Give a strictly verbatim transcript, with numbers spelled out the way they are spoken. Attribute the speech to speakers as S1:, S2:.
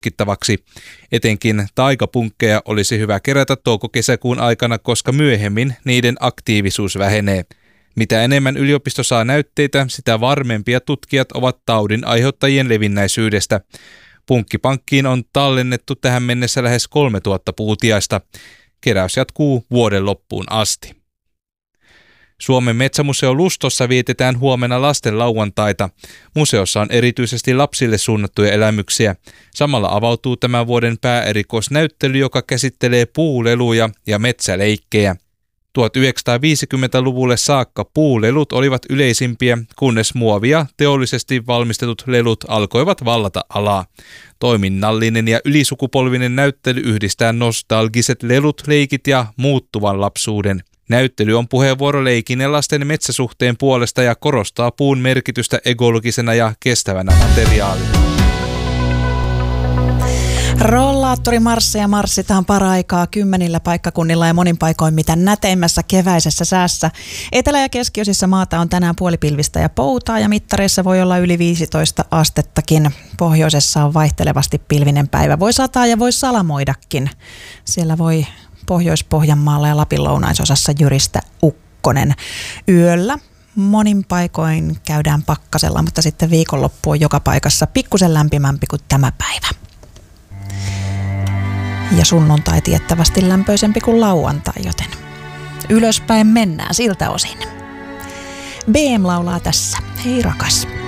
S1: ruokittavaksi. Etenkin taikapunkkeja olisi hyvä kerätä touko-kesäkuun aikana, koska myöhemmin niiden aktiivisuus vähenee. Mitä enemmän yliopisto saa näytteitä, sitä varmempia tutkijat ovat taudin aiheuttajien levinnäisyydestä. Punkkipankkiin on tallennettu tähän mennessä lähes kolmetuhatta puutiaista. Keräys jatkuu vuoden loppuun asti. Suomen metsämuseo Lustossa vietetään huomenna lasten lauantaita. Museossa on erityisesti lapsille suunnattuja elämyksiä. Samalla avautuu tämän vuoden pääerikoisnäyttely, joka käsittelee puuleluja ja metsäleikkejä. tuhatyhdeksänsataaviisikymmentäluvulle saakka puulelut olivat yleisimpiä, kunnes muovia teollisesti valmistetut lelut alkoivat vallata alaa. Toiminnallinen ja ylisukupolvinen näyttely yhdistää nostalgiset lelut, leikit ja muuttuvan lapsuuden. Näyttely on puheenvuoro leikin ja lasten metsäsuhteen puolesta ja korostaa puun merkitystä ekologisena ja kestävänä materiaalina.
S2: Rollaattorimarsseja marssitaan paraikaa kymmenillä paikkakunnilla ja monin paikoin mitä näteimmässä keväisessä säässä. Etelä- ja keskiosissa maata on tänään puolipilvistä ja poutaa ja mittareissa voi olla yli viisitoista astettakin. Pohjoisessa on vaihtelevasti pilvinen päivä. Voi sataa ja voi salamoidakin. Siellä voi Pohjois-Pohjanmaalla ja Lapin lounaisosassa jyristä ukkonen. Yöllä monin paikoin käydään pakkasella, mutta sitten viikonloppu on joka paikassa pikkusen lämpimämpi kuin tämä päivä. Ja sunnuntai tiettävästi lämpöisempi kuin lauantai, joten ylöspäin mennään siltä osin. B M laulaa tässä. Hei rakas.